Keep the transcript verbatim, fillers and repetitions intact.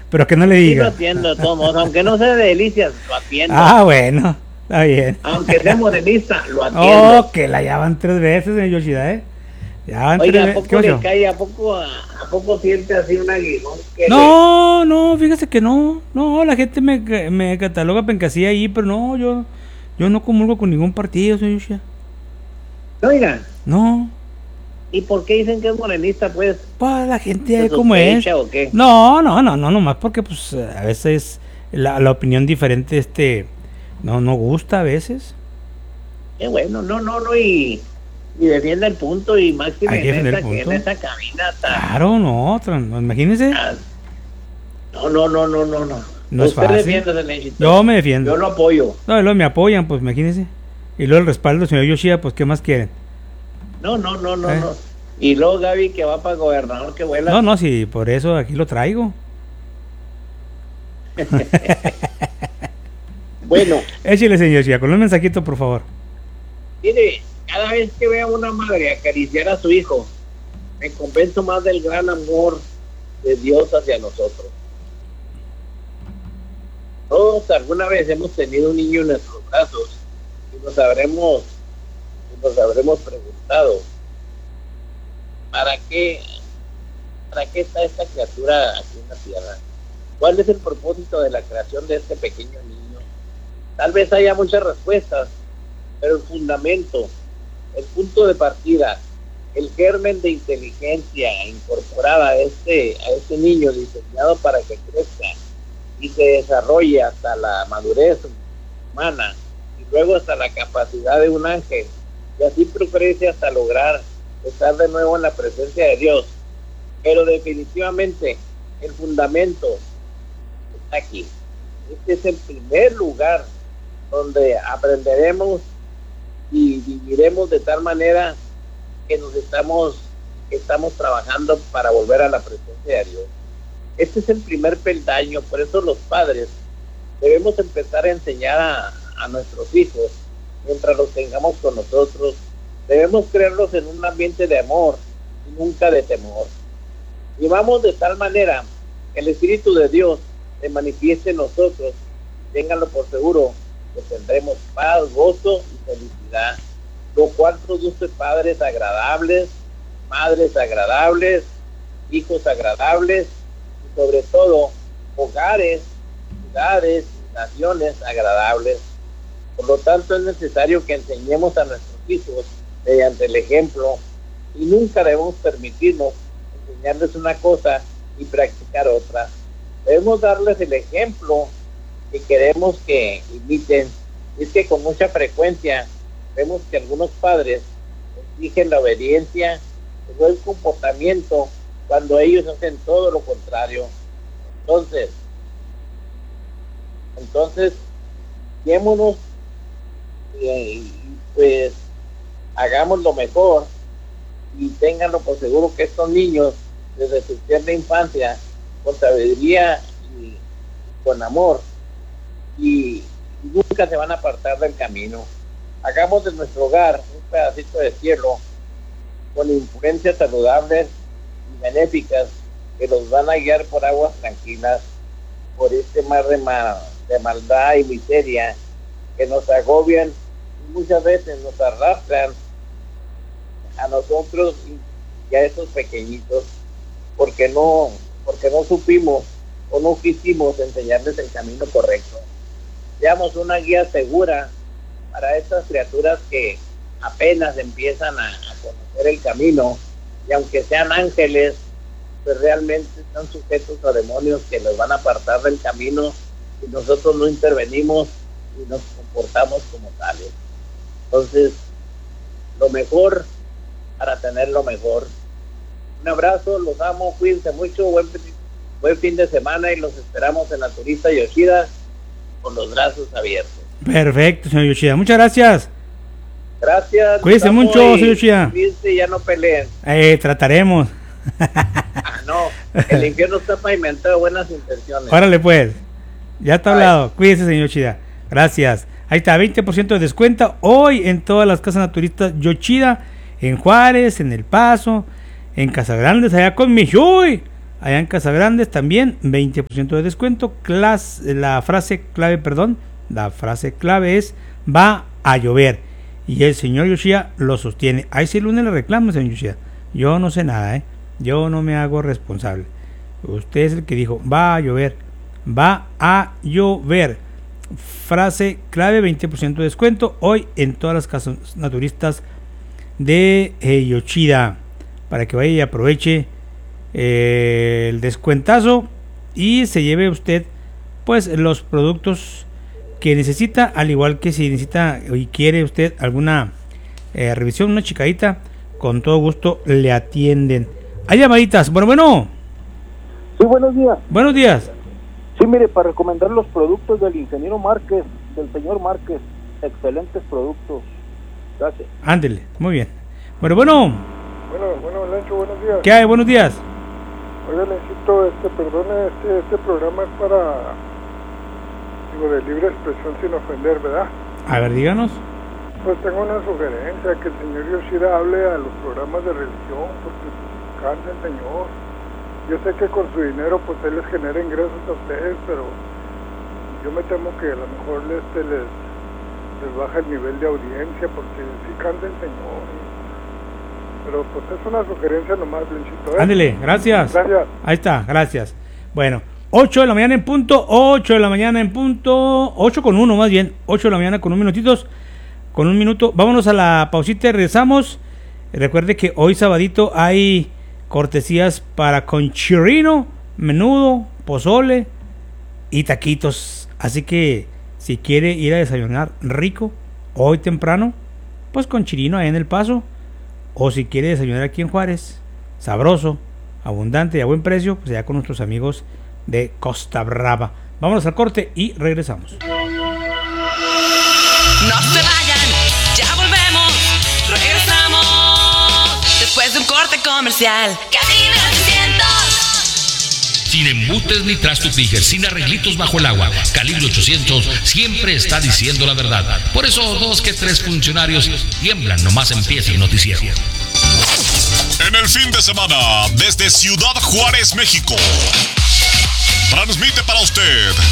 pero que no le Sí lo diga. atiendo de todos modos, aunque no sea de delicias, lo atiendo. Ah, bueno, está bien. Aunque sea morenista, lo atiendo. Oh, que la llaman tres veces, señor Yoshida, ¿eh? Ya van tres Oiga, ¿a veces. ¿Qué poco le pasó? cae? ¿A poco, a, a poco siente así un aguijón que le... No, no, fíjese que no. No, la gente me, me cataloga pencasilla ahí, pero no, yo yo no comulgo con ningún partido, señor Yoshida. Oiga, No, ¿y por qué dicen que es morenista, pues? pues la gente ¿Se es como es. sospecha o qué? No, no, no, no, nomás porque pues a veces la, la opinión diferente, este, no, no gusta a veces. Qué bueno, no, no, no, y, y defiende el punto, y máximo Hay que en defender esa, el que en punto. esa cabina está... Claro, no, tran- imagínese, ah, No, no, no, no, no, no. no es Usted fácil. defiende el éxito. Yo me defiendo. Yo lo apoyo. No, y luego me apoyan, pues imagínese. Y luego el respaldo del señor Yoshida, pues ¿qué más quieren? No, no, no, no, ¿Eh? no. Y luego Gaby que va para gobernador que vuela. No, no, sí, por eso aquí lo traigo. Bueno, Échale, señor Yoshida, con un mensajito, por favor. mire, cada vez que veo a una madre acariciar a su hijo, me convenzo más del gran amor de Dios hacia nosotros. Todos alguna vez hemos tenido un niño en nuestros brazos y nos habremos, y nos habremos preguntado, ¿para qué, para qué está esta criatura aquí en la tierra? ¿Cuál es el propósito de la creación de este pequeño niño? Tal vez haya muchas respuestas, pero el fundamento, el punto de partida, el germen de inteligencia incorporada a este, a este niño diseñado para que crezca y se desarrolle hasta la madurez humana y luego hasta la capacidad de un ángel y así progrese hasta lograr estar de nuevo en la presencia de Dios. Pero definitivamente el fundamento está aquí. Este es el primer lugar donde aprenderemos y viviremos de tal manera que nos estamos, estamos trabajando para volver a la presencia de Dios. Este es el primer peldaño, por eso los padres debemos empezar a enseñar a, a nuestros hijos, mientras los tengamos con nosotros, debemos crearlos en un ambiente de amor y nunca de temor. Y vamos de tal manera que el Espíritu de Dios se manifieste en nosotros, ténganlo por seguro, que tendremos paz, gozo y felicidad, lo cual produce padres agradables, madres agradables, hijos agradables, y sobre todo hogares, ciudades, naciones agradables. Por lo tanto, es necesario que enseñemos a nuestros hijos mediante el ejemplo y nunca debemos permitirnos enseñarles una cosa y practicar otra. Debemos darles el ejemplo que queremos que imiten. Y es que con mucha frecuencia vemos que algunos padres exigen la obediencia o el comportamiento cuando ellos hacen todo lo contrario. Entonces, entonces, guiémonos y pues hagamos lo mejor y ténganlo por seguro que estos niños desde su tierna infancia con sabiduría y con amor y, y nunca se van a apartar del camino. Hagamos de nuestro hogar un pedacito de cielo con influencias saludables y benéficas que los van a guiar por aguas tranquilas, por este mar de, ma- de maldad y miseria que nos agobian y muchas veces nos arrastran a nosotros y a esos pequeñitos porque no, porque no supimos o no quisimos enseñarles el camino correcto. Seamos una guía segura para estas criaturas que apenas empiezan a, a conocer el camino y aunque sean ángeles, pues realmente están sujetos a demonios que los van a apartar del camino y nosotros no intervenimos y nos comportamos como tales. Entonces, lo mejor para tener lo mejor. Un abrazo, los amo, cuídense mucho, buen, buen fin de semana y los esperamos en la Turista Yoshida con los brazos abiertos. Perfecto, señor Yoshida, muchas gracias. Gracias. Cuídense mucho, señor Yoshida. Cuídense y ya no peleen. Eh, trataremos. Ah, no, el infierno está pavimentado de buenas intenciones. Órale pues, ya está Bye. hablado. Cuídese, señor Yoshida. Gracias. Ahí está, veinte por ciento de descuento hoy en todas las casas naturistas Yoshida, en Juárez, en El Paso, en Casagrandes, allá con Michuy. allá en Casagrandes también veinte por ciento de descuento. Clas, la frase clave, perdón, la frase clave es va a llover. Y el señor Yoshida lo sostiene. Ahí sí el lunes le reclamo, señor Yoshida. Yo no sé nada, ¿eh? Yo no me hago responsable. Usted es el que dijo, va a llover. Va a llover. Frase clave, veinte por ciento de descuento. Hoy en todas las casas naturistas de eh, Yoshida. Para que vaya y aproveche eh, el descuentazo. Y se lleve usted pues los productos que necesita, al igual que si necesita y quiere usted alguna eh, revisión, una chicadita, con todo gusto le atienden. Hay llamaditas. Bueno, bueno. Sí, buenos días. Buenos días. Sí, mire, para recomendar los productos del ingeniero Márquez, del señor Márquez, excelentes productos. Gracias. Ándele, muy bien. Bueno, bueno. Bueno, bueno, Lencho, buenos días. ¿Qué hay? Buenos días. Oiga, Lenchito, este, perdone, este, este programa es para, digo, de libre expresión sin ofender, ¿verdad? A ver, díganos. Pues tengo una sugerencia, que el señor Yoshida hable a los programas de religión, porque cansa el señor. Yo sé que con su dinero, pues él les genera ingresos a ustedes, pero yo me temo que a lo mejor este les, les baja el nivel de audiencia, porque sí cansa el señor. Pero pues es una sugerencia nomás, Lenchito, ¿eh? Ándele, gracias. Gracias. Ahí está, gracias. Bueno, ocho de la mañana en punto, ocho de la mañana en punto, ocho con uno más bien, ocho de la mañana con un minutitos, con un minuto. Vámonos a la pausita y regresamos. Recuerde que hoy sabadito hay cortesías para conchirrino, menudo, pozole y taquitos. Así que si quiere ir a desayunar rico hoy temprano, pues con chirino ahí en El Paso. O si quiere desayunar aquí en Juárez, sabroso, abundante y a buen precio, pues ya con nuestros amigos de Costa Brava. Vámonos al corte y regresamos. No se vayan, ya volvemos, regresamos después de un corte comercial. Cabina ochocientos. Sin embutes ni trastos Tiger, sin arreglitos bajo el agua. Calibre ochocientos siempre está diciendo la verdad. Por eso dos que tres funcionarios tiemblan nomás empieza el noticiero. En el fin de semana, desde Ciudad Juárez, México, transmite para usted